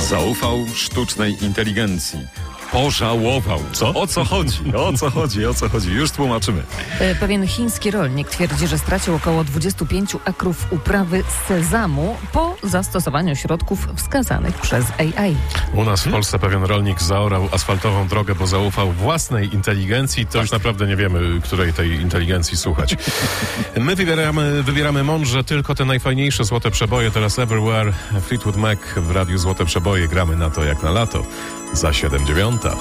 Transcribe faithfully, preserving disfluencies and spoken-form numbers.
Zaufał sztucznej inteligencji. Pożałował. Co? O co chodzi? O co chodzi? O co chodzi? Już tłumaczymy. Pewien chiński rolnik twierdzi, że stracił około dwadzieścia pięć akrów uprawy sezamu po zastosowaniu środków wskazanych przez A I. U nas w Polsce pewien rolnik zaorał asfaltową drogę, bo zaufał własnej inteligencji. To już naprawdę nie wiemy, której tej inteligencji słuchać. My wybieramy, wybieramy mądrze tylko te najfajniejsze złote przeboje. Teraz Everywhere, Fleetwood Mac w Radiu Złote Przeboje. Gramy na to jak na lato. Za siedem dziewiąta.